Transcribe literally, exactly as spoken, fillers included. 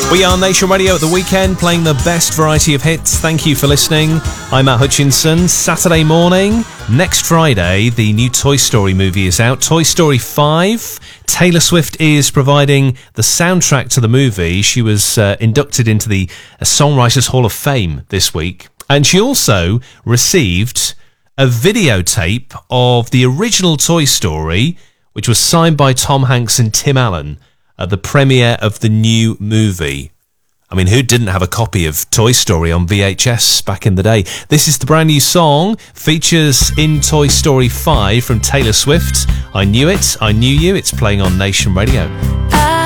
We are Nation Radio at the weekend, playing the best variety of hits. Thank you for listening. I'm Matt Hutchinson. Saturday morning, next Friday, the new Toy Story movie is out. Toy Story five. Taylor Swift is providing the soundtrack to the movie. She was uh, inducted into the Songwriters Hall of Fame this week. And she also received a videotape of the original Toy Story, which was signed by Tom Hanks and Tim Allen at the premiere of the new movie. I mean, who didn't have a copy of Toy Story on V H S back in the day? This is the brand new song, features in Toy Story five from Taylor Swift. I Knew It, I Knew You. It's playing on Nation Radio. I